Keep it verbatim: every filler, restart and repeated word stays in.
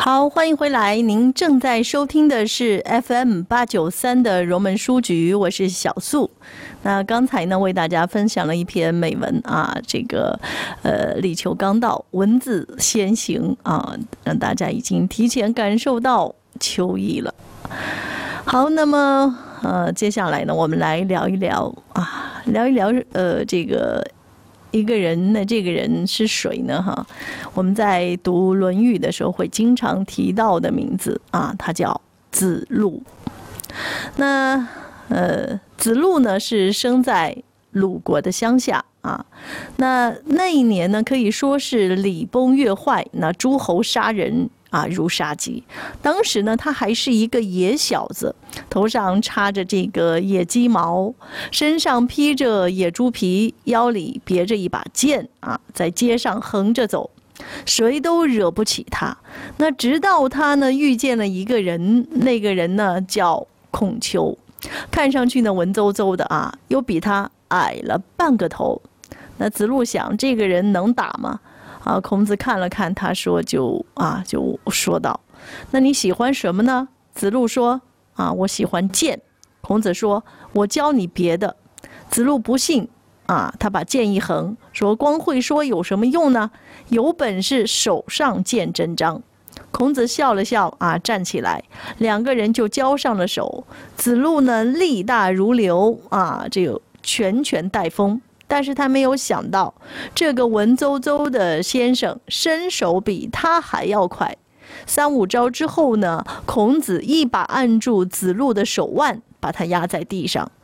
好，欢迎回来。您正在收听的是 F M 八九三的荣门书局，我是小素。那刚才呢，为大家分享了一篇美文啊，这个呃立秋刚到，文字先行啊，让大家已经提前感受到秋意了。好，那么呃接下来呢，我们来聊一聊啊，聊一聊呃这个。一个人呢，这个人是谁呢？哈，我们在读《论语》的时候会经常提到的名字啊，他叫子路。那呃，子路呢是生在鲁国的乡下啊。那那一年呢，可以说是礼崩乐坏，那诸侯杀人啊如杀鸡。当时呢，他还是一个野小子，头上插着这个野鸡毛，身上披着野猪皮，腰里别着一把剑啊，在街上横着走，谁都惹不起他。那直到他呢遇见了一个人，那个人呢叫孔丘，看上去呢文绉绉的啊，又比他矮了半个头。那子路想，这个人能打吗？啊，孔子看了看他，说就啊就说道：“那你喜欢什么呢？”子路说：“啊，我喜欢剑。”孔子说：“我教你别的。”子路不信啊，他把剑一横，说：“光会说有什么用呢？有本事手上见真章。”孔子笑了笑啊，站起来，两个人就交上了手。子路呢，力大如流啊，这个拳拳带风。但是他没有想到，这个文绉绉的先生身手比他还要快。三五招之后呢，孔子一把按住子路的手腕，把他压在地上，